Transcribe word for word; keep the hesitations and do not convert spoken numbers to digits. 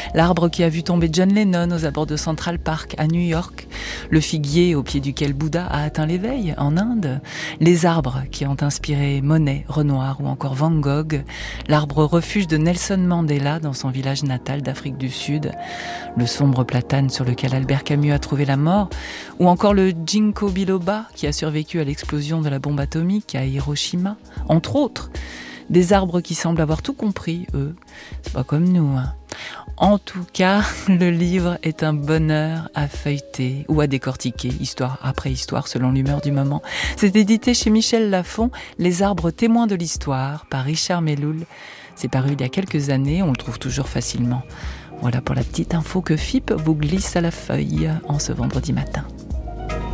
L'arbre qui a vu tomber John Lennon aux abords de Central Park à New York. Le figuier au pied duquel Bouddha a atteint l'éveil en Inde. Les arbres qui ont inspiré Monet, Renoir ou encore Van Gogh. L'arbre refuge de Nelson Mandela dans son village natal d'Afrique du Sud. Le sombre platane sur lequel Albert Camus a trouvé la mort. Ou encore le ginkgo biloba qui a survécu à l'explosion de la bombe atomique à Hiroshima. Entre autres. Des arbres qui semblent avoir tout compris, eux. C'est pas comme nous, hein. En tout cas, le livre est un bonheur à feuilleter ou à décortiquer, histoire après histoire, selon l'humeur du moment. C'est édité chez Michel Lafon, Les arbres témoins de l'histoire, par Richard Melloul. C'est paru il y a quelques années, on le trouve toujours facilement. Voilà pour la petite info que F I P vous glisse à la feuille en ce vendredi matin.